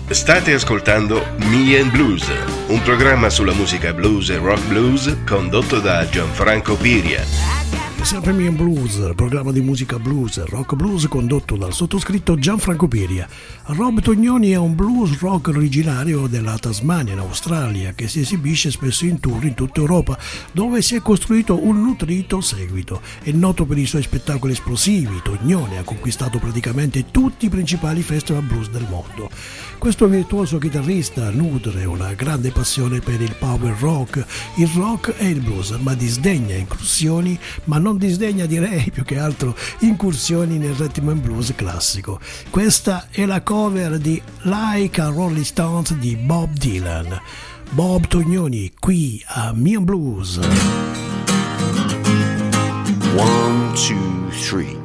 State ascoltando Me and Blues, un programma sulla musica blues e rock blues condotto da Gianfranco Piria. Sempre Me and Blues, il programma di musica blues e rock blues condotto dal sottoscritto Gianfranco Piria. Rob Tognoni è un blues rock originario della Tasmania in Australia che si esibisce spesso in tour in tutta Europa, dove si è costruito un nutrito seguito. È noto per i suoi spettacoli esplosivi. Tognoni ha conquistato praticamente tutti i principali festival blues del mondo. Questo virtuoso chitarrista nutre una grande passione per il power rock, il rock e il blues, ma disdegna incursioni, ma non disdegna, direi più che altro, incursioni nel rhythm and blues classico. Questa è la cover di Like a Rolling Stones di Bob Dylan. Bob Tognoni qui a Me and Blues. 1, 2, 3